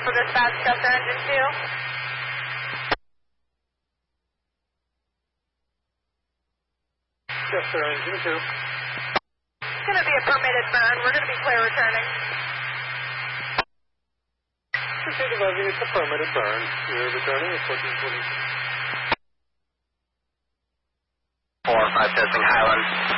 for dispatch, Chester Engine 2. Chester Engine 2. It's going to be a permitted burn. We're going to be clear returning. Proceed advising it's a permitted burn. We're returning at 1440. 4-5 testing Highland.